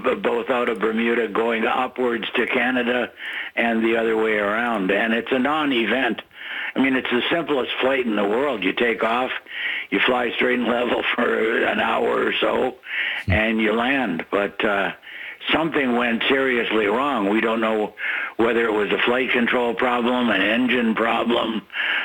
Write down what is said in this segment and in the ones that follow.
both out of Bermuda going upwards to Canada and the other way around. And it's a non-event. I mean, it's the simplest flight in the world. You take off, you fly straight and level for an hour or so, and you land. But something went seriously wrong. We don't know whether it was a flight control problem, an engine problem,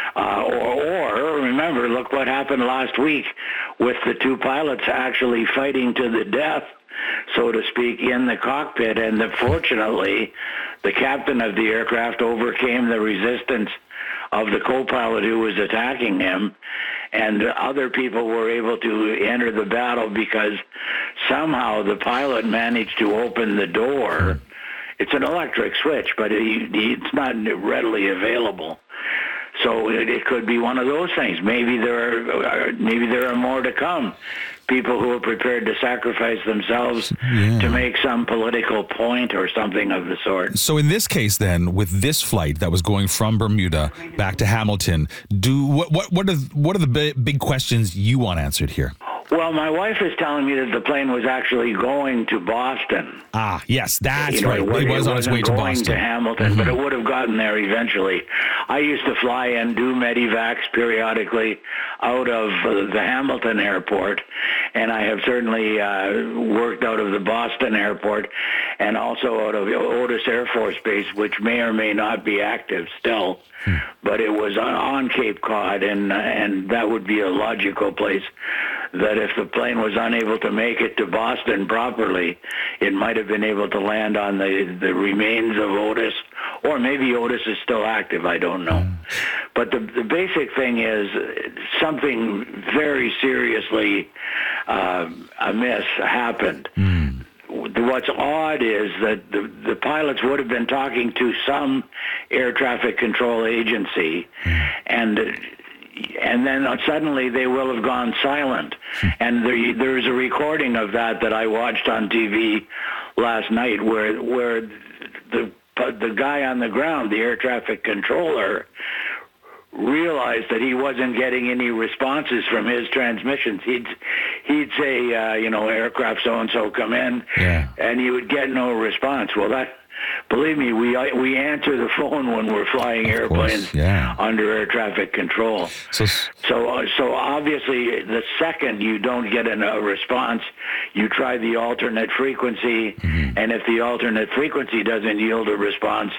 or remember, look what happened last week with the two pilots actually fighting to the death, so to speak, in the cockpit. And fortunately, the captain of the aircraft overcame the resistance of the co-pilot who was attacking him, and other people were able to enter the battle because somehow the pilot managed to open the door. It's an electric switch, but it's not readily available. So it could be one of those things. Maybe there are more to come. People who are prepared to sacrifice themselves to make some political point or something of the sort. So in this case, then, with this flight that was going from Bermuda back to Hamilton, what are the big questions you want answered here? Well, my wife is telling me that the plane was actually going to Boston. Ah, yes, that's right. It was on its way to Boston. Going to Hamilton, but it would have gotten there eventually. I used to fly and do medevacs periodically out of the Hamilton airport, and I have certainly worked out of the Boston airport and also out of Otis Air Force Base, which may or may not be active still. But it was on Cape Cod, and that would be a logical place that if the plane was unable to make it to Boston properly, it might have been able to land on the remains of Otis, or maybe Otis is still active, I don't know. But the basic thing is something very seriously amiss happened. What's odd is that the pilots would have been talking to some air traffic control agency, and then suddenly they will have gone silent. And there's a recording of that I watched on TV last night where the guy on the ground, the air traffic controller, realized that he wasn't getting any responses from his transmissions. He'd say, aircraft so-and-so come in, and he would get no response. Well, believe me, we answer the phone when we're flying airplanes under air traffic control. So obviously, the second you don't get a response, you try the alternate frequency, and if the alternate frequency doesn't yield a response,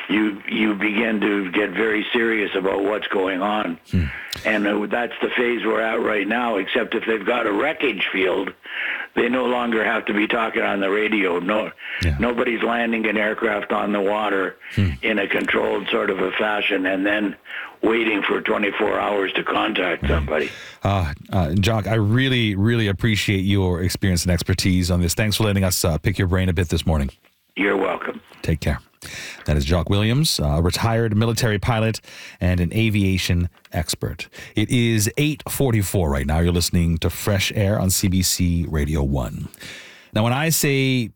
you begin to get very serious about what's going on. And that's the phase we're at right now, except if they've got a wreckage field, they no longer have to be talking on the radio. Nobody's landing an aircraft on the water in a controlled sort of a fashion and then waiting for 24 hours to contact somebody. Jock, I really, really appreciate your experience and expertise on this. Thanks for letting us pick your brain a bit this morning. You're welcome. Take care. That is Jock Williams, a retired military pilot and an aviation expert. It is 8:44 right now. You're listening to Fresh Air on CBC Radio 1. Now, when I say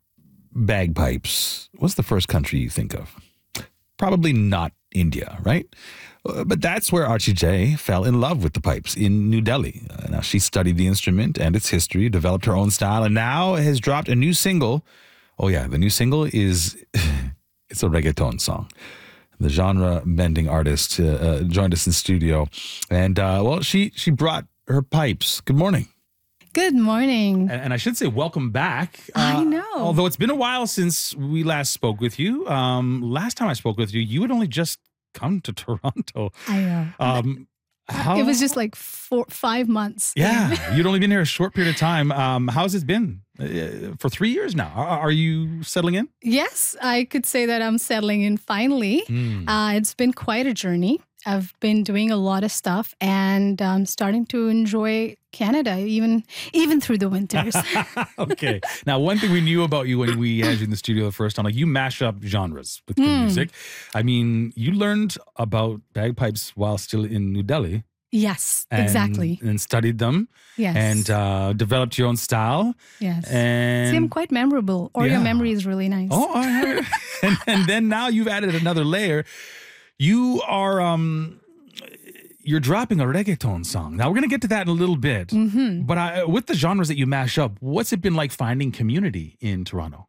bagpipes, what's the first country you think of? Probably not India, right? But that's where Archie J fell in love with the pipes in New Delhi. Now, she studied the instrument and its history, developed her own style, and now has dropped a new single. Oh, yeah, the new single is... it's a reggaeton song. The genre-bending artist joined us in studio. And, she brought her pipes. Good morning. Good morning. And I should say welcome back. I know. Although it's been a while since we last spoke with you. Last time I spoke with you, you had only just come to Toronto. I know. It was just like 5 months. Yeah, you'd only been here a short period of time. How's it been? For 3 years now. Are you settling in? Yes, I could say that I'm settling in finally. It's been quite a journey. I've been doing a lot of stuff and I'm starting to enjoy Canada, even through the winters. Okay. Now, one thing we knew about you when we had you in the studio the first time, like you mash up genres with your music. I mean, you learned about bagpipes while still in New Delhi. Yes, exactly. And studied them. Yes. And developed your own style. Yes. And see, I'm quite memorable. Or your memory is really nice. Oh, I heard. and then now you've added another layer. You are, you're dropping a reggaeton song. Now, we're going to get to that in a little bit. But with the genres that you mash up, what's it been like finding community in Toronto?